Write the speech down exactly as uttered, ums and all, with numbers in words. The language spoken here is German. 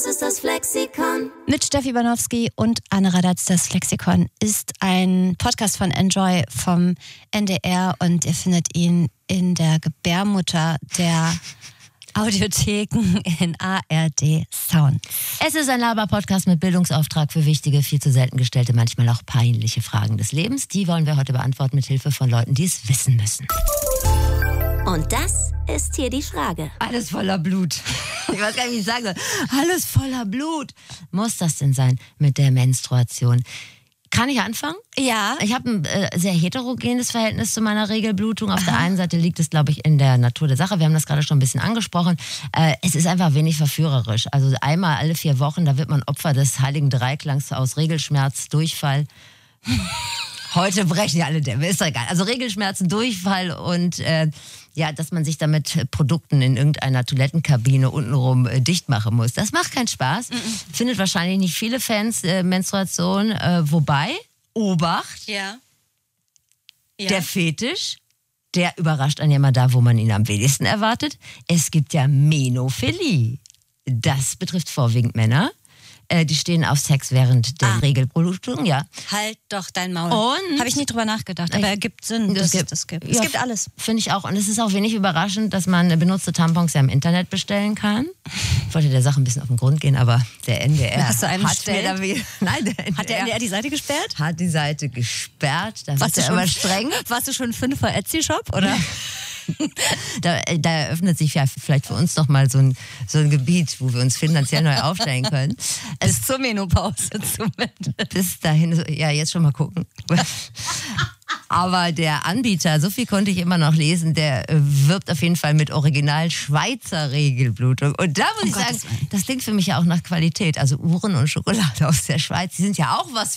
Das ist das Flexikon. Mit Steffi Banowski und Anne Radatz. Das Flexikon ist ein Podcast von Enjoy vom N D R und ihr findet ihn in der Gebärmutter der Audiotheken in A R D Sound. Es ist ein Laber-Podcast mit Bildungsauftrag für wichtige, viel zu selten gestellte, manchmal auch peinliche Fragen des Lebens. Die wollen wir heute beantworten mit Hilfe von Leuten, die es wissen müssen. Und das ist hier die Frage. Alles voller Blut. Ich weiß gar nicht, wie ich sagen soll. Alles voller Blut. Muss das denn sein mit der Menstruation? Kann ich anfangen? Ja. Ich habe ein äh, sehr heterogenes Verhältnis zu meiner Regelblutung. Auf Aha. der einen Seite liegt es, glaube ich, in der Natur der Sache. Wir haben das gerade schon ein bisschen angesprochen. Äh, es ist einfach wenig verführerisch. Also einmal alle vier Wochen, da wird man Opfer des heiligen Dreiklangs aus Regelschmerz, Durchfall. Heute brechen ja alle Dämme, ist doch egal. Also Regelschmerzen, Durchfall und äh, ja, dass man sich da mit Produkten in irgendeiner Toilettenkabine untenrum äh, dicht machen muss. Das macht keinen Spaß. Mm -mm. Findet wahrscheinlich nicht viele Fans äh, Menstruation. Äh, wobei, Obacht, ja. Ja. Der Fetisch, der überrascht einen ja mal da, wo man ihn am wenigsten erwartet. Es gibt ja Menophilie. Das betrifft vorwiegend Männer. Die stehen auf Sex während der ah. Regelblutung, ja. Halt doch dein Maul. Und habe ich nicht drüber nachgedacht, aber es gibt Sinn, dass es das gibt. Es ja, gibt alles. Finde ich auch. Und es ist auch wenig überraschend, dass man benutzte Tampons ja im Internet bestellen kann. Ich wollte der Sache ein bisschen auf den Grund gehen, aber der N D R Hast du einen hat mir da wie, nein, der N D R hat der N D R die Seite gesperrt? Hat die Seite gesperrt. Da warst du schon aber streng. Warst du schon fünf vor Etsy-Shop, oder? Da, da eröffnet sich ja vielleicht für uns noch mal so ein, so ein Gebiet, wo wir uns finanziell neu aufstellen können. Bis es zur Menopause zumindest. Bis dahin, ja, jetzt schon mal gucken. Aber der Anbieter, so viel konnte ich immer noch lesen, der wirbt auf jeden Fall mit Original Schweizer Regelblutung. Und da muss oh ich Gott, sagen, das klingt für mich ja auch nach Qualität. Also Uhren und Schokolade aus der Schweiz, die sind ja auch was